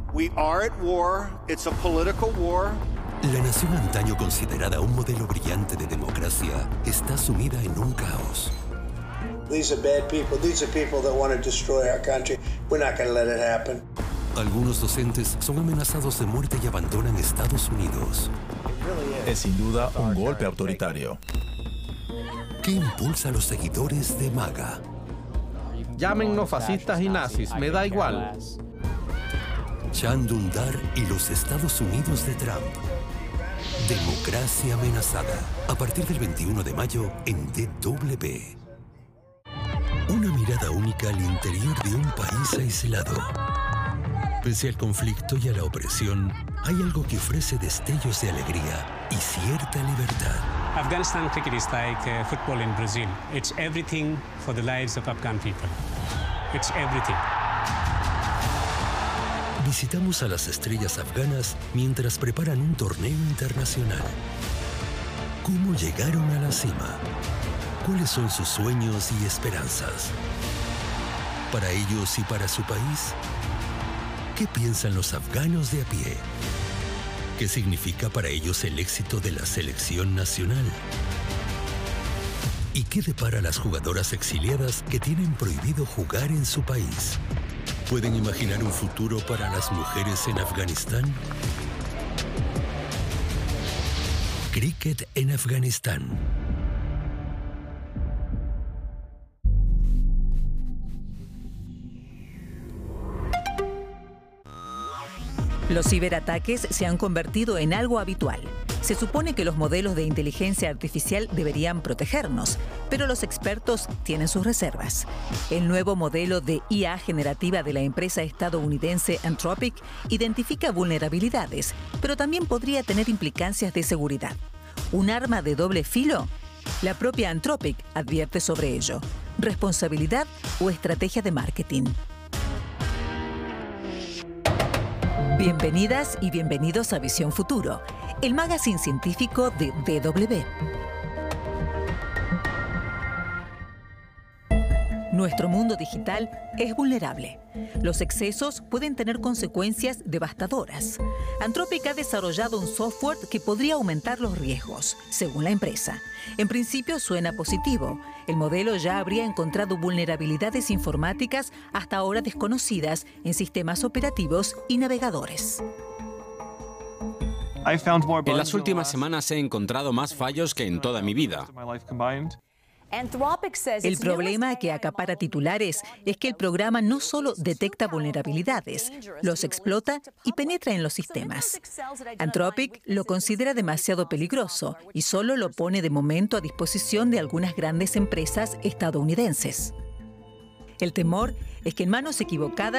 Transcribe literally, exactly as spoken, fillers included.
We are at war. It's a political war. La nación antaño considerada un modelo brillante de democracia está sumida en un caos. These are bad people. These are people that want to destroy our country. We're not going to let it happen. Algunos docentes son amenazados de muerte y abandonan Estados Unidos. Es sin duda un golpe autoritario. ¿Qué impulsa a los seguidores de MAGA? Llámennos fascistas y nazis, me da igual. Chan Dündar y los Estados Unidos de Trump. Democracia amenazada. A partir del veintiuno de mayo en D W. Una mirada única al interior de un país aislado. Pese al conflicto y a la opresión, hay algo que ofrece destellos de alegría y cierta libertad. Afghanistan cricket is like uh, football in Brazil. It's everything for the lives of Afghan people. It's everything. Visitamos a las estrellas afganas mientras preparan un torneo internacional. ¿Cómo llegaron a la cima? ¿Cuáles son sus sueños y esperanzas? Para ellos y para su país, ¿qué piensan los afganos de a pie? ¿Qué significa para ellos el éxito de la selección nacional? ¿Y qué depara a las jugadoras exiliadas que tienen prohibido jugar en su país? ¿Pueden imaginar un futuro para las mujeres en Afganistán? Cricket en Afganistán. Los ciberataques se han convertido en algo habitual. Se supone que los modelos de inteligencia artificial deberían protegernos, pero los expertos tienen sus reservas. El nuevo modelo de I A generativa de la empresa estadounidense Anthropic identifica vulnerabilidades, pero también podría tener implicancias de seguridad. ¿Un arma de doble filo? La propia Anthropic advierte sobre ello. ¿Responsabilidad o estrategia de marketing? Bienvenidas y bienvenidos a Visión Futuro, el magazine científico de D W. Nuestro mundo digital es vulnerable. Los excesos pueden tener consecuencias devastadoras. Anthropic ha desarrollado un software que podría aumentar los riesgos, según la empresa. En principio suena positivo. El modelo ya habría encontrado vulnerabilidades informáticas hasta ahora desconocidas en sistemas operativos y navegadores. En las últimas semanas he encontrado más fallos que en toda mi vida. El problema que acapara titulares es que el programa no solo detecta vulnerabilidades, los explota y penetra en los sistemas. Anthropic lo considera demasiado peligroso y solo lo pone de momento a disposición de algunas grandes empresas estadounidenses. El temor es que en manos equivocadas